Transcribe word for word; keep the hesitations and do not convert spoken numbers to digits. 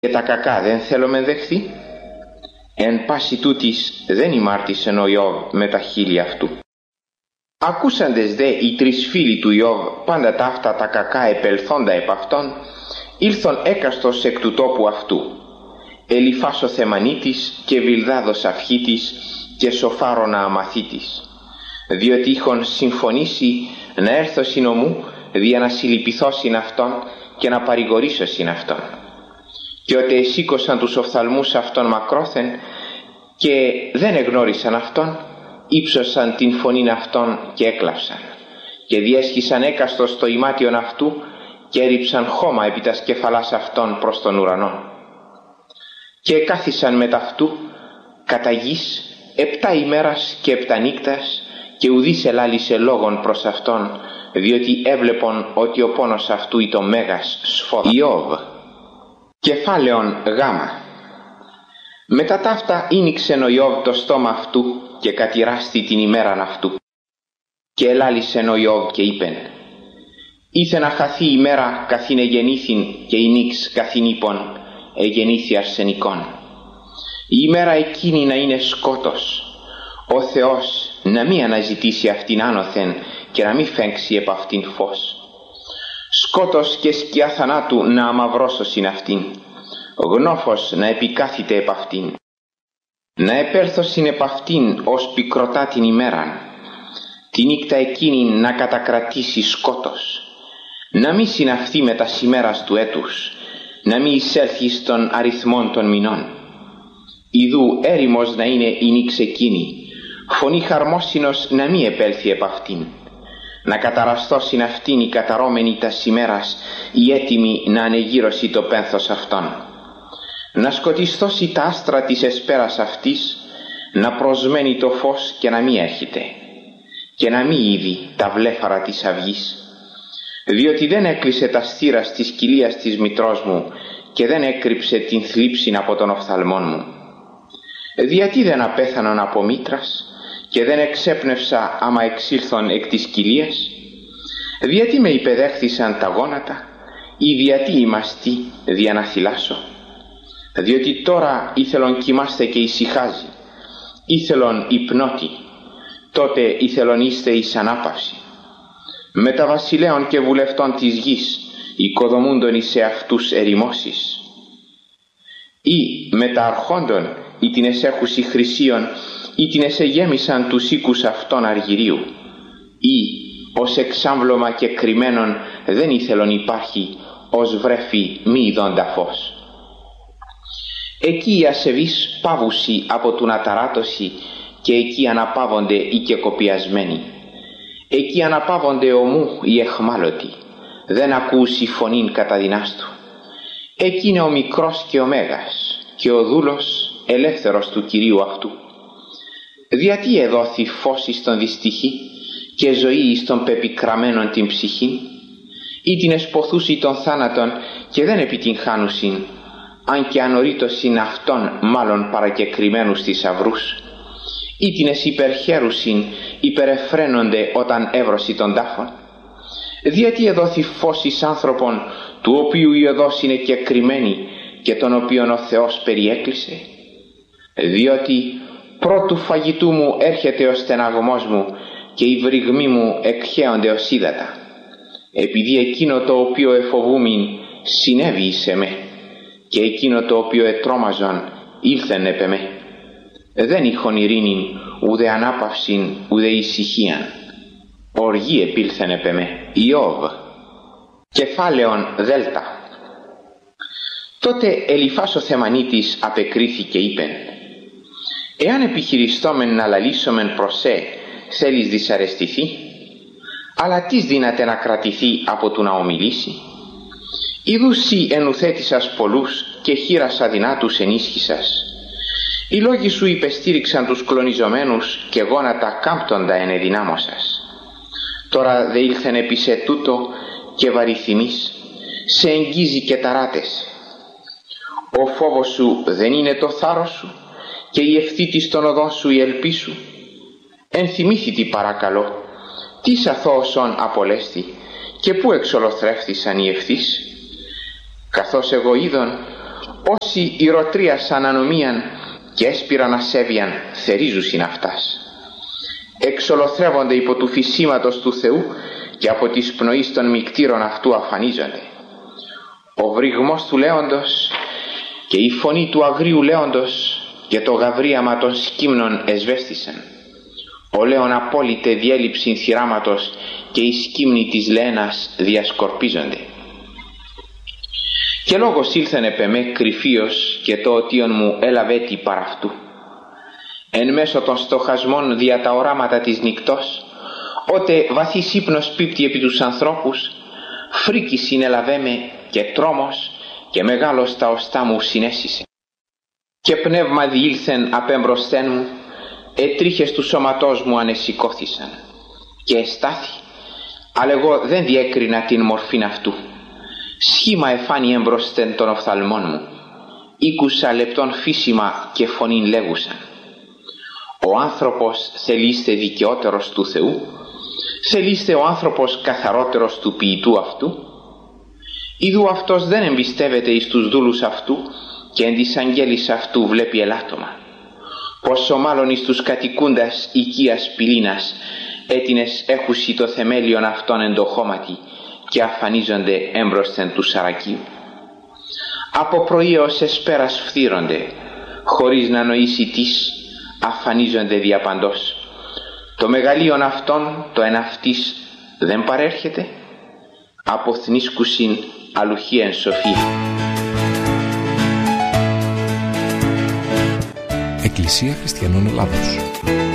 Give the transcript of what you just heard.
και τα κακά δεν θέλομεν δεχθεί. Εν πάση τούτης δεν ημάρτησεν ο Ιώβ με τα χείλη αυτού. Ακούσαντες δε οι τρεις φίλοι του Ιώβ πάντα τα αυτά τα κακά επελθόντα επ' αυτόν, ήλθον έκαστος εκ του τόπου αυτού, Ελιφάς ο Θεμανίτης και Βιλδάδος Αυχίτης και Σοφάρονα Αμαθίτης, διότι είχον συμφωνήσει να έρθω συνομού δια να συλληπιθώσιν αυτόν και να παρηγορήσωσιν αυτόν. Και ότε εσήκωσαν τους οφθαλμούς αυτών μακρόθεν και δεν εγνώρισαν αυτόν, ύψωσαν την φωνήν αυτών και έκλαψαν και διέσχισαν έκαστος το ημάτιον αυτού και έριψαν χώμα επί τας κεφαλάς αυτών προς τον ουρανό. Και κάθισαν μετ' αυτού κατά γης επτά ημέρας και επτά νύκτας και ουδής ελάλησε λόγον προς αυτόν, διότι έβλεπον ότι ο πόνος αυτού ήταν μέγας σφόδα. Ιώβ, κεφάλαιον γάμα. Μετά ταύτα ίνιξεν ο Ιώβ το στόμα αυτού και κατηράστη την ημέραν αυτού. Και ελάλησεν ο Ιώβ και είπεν: ήθε να χαθεί η ημέρα καθήν εγεννήθην και η νύξ καθήν είπον εγεννήθη αρσενικών. Η ημέρα εκείνη να είναι σκότος, ο Θεός να μη αναζητήσει αυτήν άνωθεν και να μη φέγξει επ' αυτήν φως. Σκότος και σκιά θανάτου να αμαυρώσωσιν αυτήν, γνώφος να επικάθηται επ' αυτήν. Να επέρθωσιν επ' αυτήν ως πικροτά την ημέραν, τη νύκτα εκείνη να κατακρατήσει σκότος, να μη συναυθεί με τα ημέρας του έτους, να μη εισέλθει στον αριθμόν των μηνών. Ιδού έρημος να είναι η νύξ εκείνη, φωνή χαρμόσυνος να μη επέλθει επ' αυτήν. Να καταραστώσιν αυτήν η καταρώμενη τας ημέρας, η έτοιμη να ανεγύρωση το πένθος αυτών. Να σκοτιστώσει τα άστρα της εσπέρας αυτής, να προσμένει το φως και να μη έρχεται, και να μη είδει τα βλέφαρα της αυγής. Διότι δεν έκλεισε τα στήρας της κοιλίας της μητρός μου και δεν έκρυψε την θλίψην από τον οφθαλμόν μου. Γιατί δεν απέθανον από μήτρας και δεν εξέπνευσα άμα εξήλθον εκ της κοιλίας? Γιατί με υπεδέχθησαν τα γόνατα ή γιατί ημαστή δια να θυλάσω? Διότι τώρα ήθελον κοιμάστε και ησυχάζει, ήθελον υπνώτη, τότε ήθελον είστε εις ανάπαυση. Με τα βασιλέων και βουλευτών της γης οικοδομούντον εις εαυτούς ερημώσεις. Ή με τα αρχόντων ή την εσέχουσι χρυσίων ή την εσεγέμισαν τους οίκους αυτών αργυρίου, ή ως εξάμβλωμα και κρυμμένον δεν ήθελον υπάρχει, ως βρέφη μη ειδώντα φως. Εκεί οι ασεβείς πάβουσι από του αταράτωση και εκεί αναπαύονται οι κεκοπιασμένοι. Εκεί αναπαύονται ομού οι εχμάλωτοι, δεν ακούσει φωνήν κατά δυνάστου. Εκεί είναι ο μικρός και ο μέγας και ο δούλος ελεύθερος του Κυρίου αυτού. Γιατί εδόθη φως εις τον δυστυχή και ζωή εις τον πεπικραμένον την ψυχήν, ή την εσποθούσι των θάνατων και δεν επιτυγχάνουσιν, αν και ανορίτωσιν αυτόν μάλλον παρακεκριμένους θησαυρούς, ή την εσυπερχέρουσιν υπερεφραίνονται όταν έβρωση των τάφων. Διότι εδόθη φως εις άνθρωπον, του οποίου η οδός είναι κεκριμένη και τον οποίον ο Θεός περιέκλεισε. Διότι πρώτου φαγητού μου έρχεται ο στεναγμός μου και οι βρυγμοί μου εκχέονται ως ύδατα. Επειδή εκείνο το οποίο εφοβούμην συνέβη εις εμέ και εκείνο το οποίο ετρώμαζον ήλθεν επ' εμέ. Δεν είχον ειρήνην ουδε ανάπαυσιν ουδε ησυχίαν. Οργή επήλθεν επ' εμέ. Ιώβ, κεφάλαιον δέλτα. Τότε Ελιφάς ο Θεμανίτης απεκρίθηκε είπεν: εάν επιχειριστόμεν να λαλήσομεν προς σε, θέλεις δυσαρεστηθεί? Αλλά τίς δύναται να κρατηθεί από του να ομιλήσει? Ιδού σοι ενουθέτησας πολλούς και χείρας αδυνάτους ενίσχυσας. Οι λόγοι σου υπεστήριξαν τους κλονιζομένους και γόνατα κάμπτοντα ενεδυνάμωσας. Τώρα δε ήλθεν επί σε τούτο και βαριθυμείς, σε εγγίζει και ταράτες. Ο φόβος σου δεν είναι το θάρρος σου και η ευθύτης των οδών σου η ελπί σου? Ενθυμήθητη παρακαλώ, τι αθώωσον απολέστη και πού εξολοθρεύθησαν οι ευθύς? Καθώς εγώ είδον όσοι ηρωτρίασαν ανομίαν και έσπηραν ασέβειαν θερίζουσιν αυτάς. Εξολοθρεύονται υπό του φυσίματος του Θεού και από τις πνοής των μικτήρων αυτού αφανίζονται. Ο βρυγμός του λέοντος και η φωνή του αγρίου λέοντος και το γαβρίαμα των σκύμνων εσβέστησαν. Ο λέον απόλυτε διέλειψην θυράματος και οι σκύμνοι της λένας διασκορπίζονται. Και λόγος ήλθεν επ' εμέ κρυφίος και το οτίον μου έλαβε τι παρ' αυτού. Εν μέσω των στοχασμών δια τα οράματα της νυκτός, ότε βαθύς ύπνος πίπτει επί τους ανθρώπους, φρίκη συνέλαβέ με και τρόμος και μεγάλος τα οστά μου συνέσισε. Και πνεύμα διήλθεν απέμπροσθέν μου, ετρίχες του σώματός μου ανεσηκώθησαν και εστάθη, αλλά εγώ δεν διέκρινα την μορφήν αυτού. Σχήμα εφάνει εμπροσθέν των οφθαλμών μου, ήκουσα λεπτόν φύσιμα και φωνήν λέγουσαν. Ο άνθρωπος θελήστε δικαιότερος του Θεού, θελήστε ο άνθρωπος καθαρότερος του ποιητού αυτού. Ιδού αυτός δεν εμπιστεύεται εις τους δούλους αυτού και εν της αγγέλης αυτού βλέπει ελάττωμα. Πόσο μάλλον εις τους κατοικούντας οικίας πυλήνας, έτινες έχουσι το θεμέλιον αυτόν εν το χώματι και αφανίζονται έμπροσθεν του σαρακίου. Από πρωί ως εσπέρας φθύρονται, χωρίς να νοήσει τις, αφανίζονται διαπαντός. Το μεγαλείον αυτόν το εν αυτής δεν παρέρχεται, αποθνίσκουσιν αλουχίεν σοφία. Εκκλησία Χριστιανών Ελλάδος.